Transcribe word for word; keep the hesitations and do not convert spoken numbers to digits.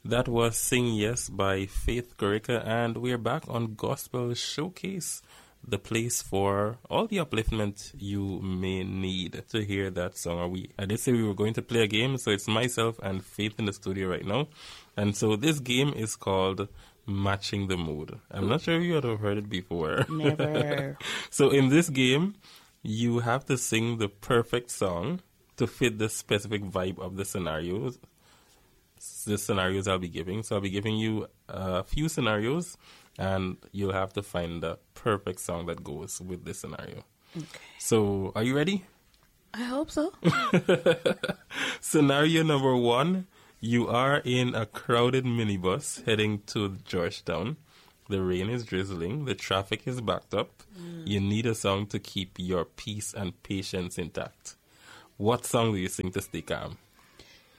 That was Sing Yes by Faith Corica, and we're back on Gospel Showcase, the place for all the upliftment you may need to hear that song. Are we? I did say we were going to play a game, so it's myself and Faith in the studio right now. And so this game is called Matching the Mood. I'm not sure if you have heard it before. Never. So in this game, you have to sing the perfect song to fit the specific vibe of the scenarios. The scenarios I'll be giving. So I'll be giving you a few scenarios, and you'll have to find the perfect song that goes with this scenario. Okay. So, are you ready? I hope so. Scenario number one. You are in a crowded minibus heading to Georgetown. The rain is drizzling. The traffic is backed up. Mm. You need a song to keep your peace and patience intact. What song do you sing to stay calm?